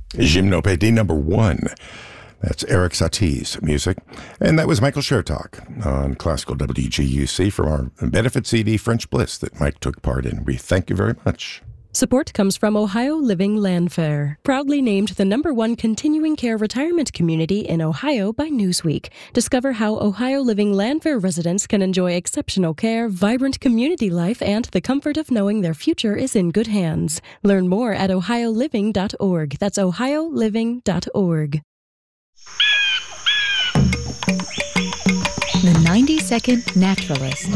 Gymnopédie number 1. That's Eric Satie's music. And that was Michael Chertok on Classical WGUC from our benefit CD, French Bliss, that Mike took part in. We thank you very much. Support comes from Ohio Living Land Fair, proudly named the #1 continuing care retirement community in Ohio by Newsweek. Discover how Ohio Living Land Fair residents can enjoy exceptional care, vibrant community life, and the comfort of knowing their future is in good hands. Learn more at ohioliving.org. That's ohioliving.org. The 90-Second Naturalist.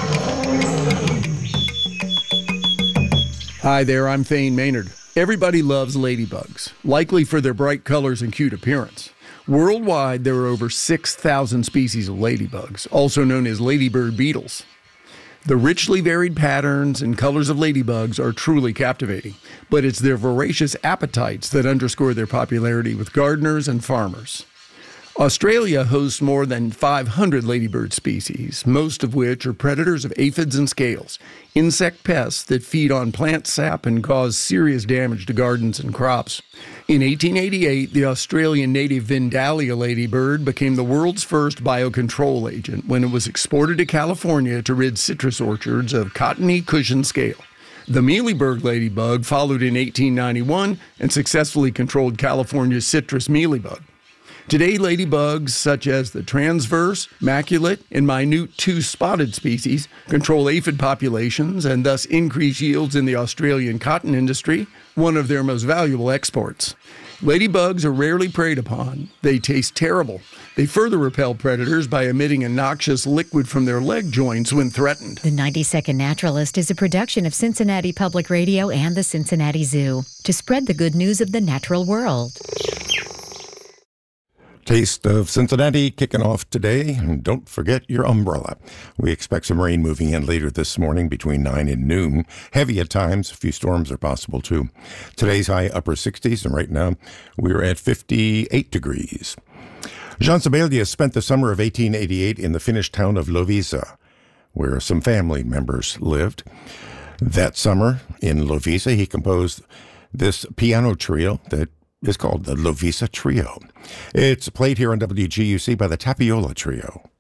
Hi there, I'm Thane Maynard. Everybody loves ladybugs, likely for their bright colors and cute appearance. Worldwide, there are over 6,000 species of ladybugs, also known as ladybird beetles. The richly varied patterns and colors of ladybugs are truly captivating, but it's their voracious appetites that underscore their popularity with gardeners and farmers. Australia hosts more than 500 ladybird species, most of which are predators of aphids and scales, insect pests that feed on plant sap and cause serious damage to gardens and crops. In 1888, the Australian native Vindalia ladybird became the world's first biocontrol agent when it was exported to California to rid citrus orchards of cottony cushion scale. The mealyburg ladybug followed in 1891 and successfully controlled California's citrus mealybug. Today, ladybugs such as the transverse, maculate, and minute two-spotted species control aphid populations and thus increase yields in the Australian cotton industry, one of their most valuable exports. Ladybugs are rarely preyed upon. They taste terrible. They further repel predators by emitting a noxious liquid from their leg joints when threatened. The 90-Second Naturalist is a production of Cincinnati Public Radio and the Cincinnati Zoo to spread the good news of the natural world. Taste of Cincinnati kicking off today. And don't forget your umbrella. We expect some rain moving in later this morning between 9 and noon. Heavy at times. A few storms are possible too. Today's high upper 60s, and right now we're at 58 degrees. Jean Sibelius spent the summer of 1888 in the Finnish town of Loviisa, where some family members lived. That summer in Loviisa, he composed this piano trio that is called the Loviisa Trio. It's played here on WGUC by the Tapiola Trio.